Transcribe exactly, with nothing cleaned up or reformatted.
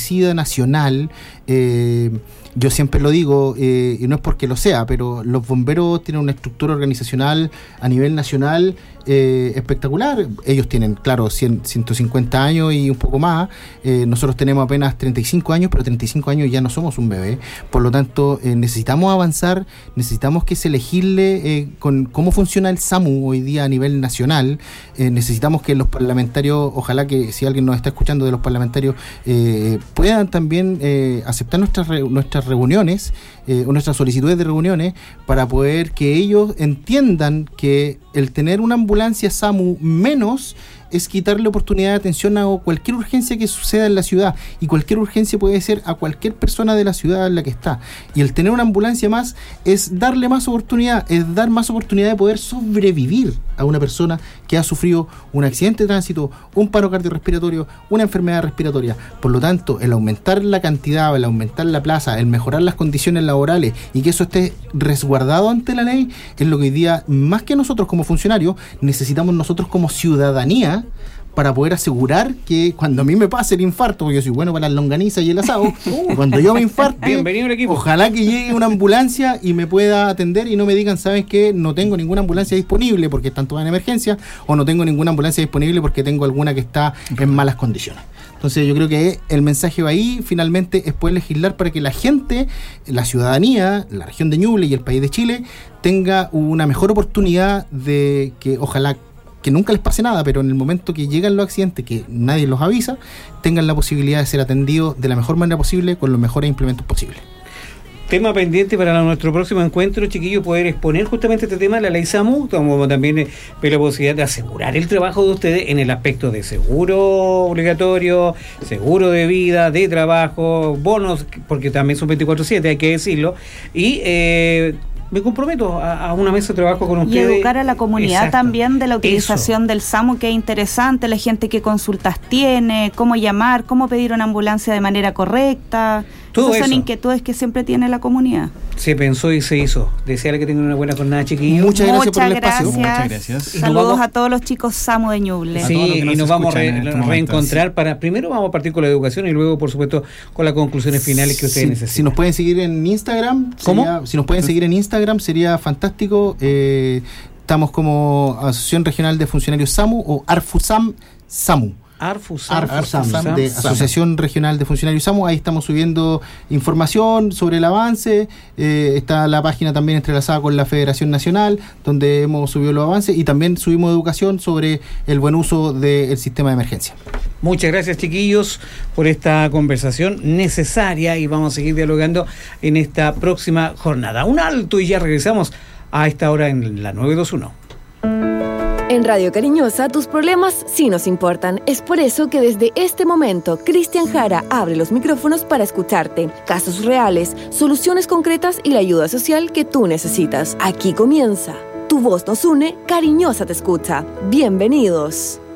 establecida nacional. Eh, yo siempre lo digo, eh, y no es porque lo sea, pero los bomberos tienen una estructura organizacional a nivel nacional eh, espectacular. Ellos tienen, claro, cien, ciento cincuenta años y un poco más. Eh, nosotros tenemos apenas treinta y cinco años, pero treinta y cinco años ya no somos un bebé. Por lo tanto, eh, necesitamos avanzar, necesitamos que se legisle eh, con cómo funciona el SAMU hoy día a nivel nacional. Eh, necesitamos que los parlamentarios, ojalá que si alguien nos está escuchando de los parlamentarios, eh, puedan también eh, aceptar nuestras, re, nuestras reuniones eh, o nuestras solicitudes de reuniones para poder que ellos entiendan que el tener una ambulancia SAMU menos es quitarle oportunidad de atención a cualquier urgencia que suceda en la ciudad, y cualquier urgencia puede ser a cualquier persona de la ciudad en la que está, y el tener una ambulancia más es darle más oportunidad, es dar más oportunidad de poder sobrevivir a una persona que ha sufrido un accidente de tránsito, un paro cardiorrespiratorio, una enfermedad respiratoria. Por lo tanto, el aumentar la cantidad, el aumentar la plaza, el mejorar las condiciones laborales y que eso esté resguardado ante la ley es lo que hoy día, más que nosotros como funcionarios, necesitamos nosotros como ciudadanía para poder asegurar que cuando a mí me pase el infarto, porque yo soy bueno para las longanizas y el asado, cuando yo me infarte, bienvenido al equipo. Ojalá que llegue una ambulancia y me pueda atender y no me digan, ¿sabes qué? No tengo ninguna ambulancia disponible porque están todas en emergencia, o no tengo ninguna ambulancia disponible porque tengo alguna que está en malas condiciones. Entonces yo creo que el mensaje va ahí, finalmente, es poder legislar para que la gente, la ciudadanía, la región de Ñuble y el país de Chile tenga una mejor oportunidad de que, ojalá que nunca les pase nada, pero en el momento que llegan los accidentes, que nadie los avisa, tengan la posibilidad de ser atendidos de la mejor manera posible, con los mejores implementos posibles. Tema pendiente para nuestro próximo encuentro, chiquillos, poder exponer justamente este tema de la ley SAMU, como también eh, la posibilidad de asegurar el trabajo de ustedes en el aspecto de seguro obligatorio, seguro de vida, de trabajo, bonos, porque también son veinticuatro siete, hay que decirlo, y eh, me comprometo a, a una mesa de trabajo con ustedes. Y educar a la comunidad. Exacto. También de la utilización Eso. del SAMU, que es interesante, la gente qué consultas tiene, cómo llamar, cómo pedir una ambulancia de manera correcta. Todo Esas son eso. inquietudes que siempre tiene la comunidad. Se pensó y se hizo. Desearle que tengan una buena jornada, chiquillos. Muchas gracias Muchas por el espacio. gracias. Muchas gracias. Saludos vamos, a todos los chicos SAMU de Ñuble. Sí, y nos, nos vamos a re, este reencontrar. Sí. Para primero vamos a partir con la educación y luego, por supuesto, con las conclusiones finales que ustedes sí, necesitan. Si nos pueden seguir en Instagram, ¿Cómo? Sería, si nos pueden seguir en Instagram sería fantástico. Eh, estamos como Asociación Regional de Funcionarios SAMU o ARFUSAM SAMU. Arfusam, Arfusam, Arfusam de Sam. Asociación Regional de Funcionarios SAMU. Ahí estamos subiendo información sobre el avance. Eh, está la página también entrelazada con la Federación Nacional, donde hemos subido los avances, y también subimos educación sobre el buen uso del sistema de emergencia. Muchas gracias, chiquillos, por esta conversación necesaria, y vamos a seguir dialogando en esta próxima jornada. Un alto y ya regresamos a esta hora en la nueve dos uno. En Radio Cariñosa, tus problemas sí nos importan. Es por eso que desde este momento, Cristian Jara abre los micrófonos para escucharte. Casos reales, soluciones concretas y la ayuda social que tú necesitas. Aquí comienza. Tu voz nos une, Cariñosa te escucha. Bienvenidos.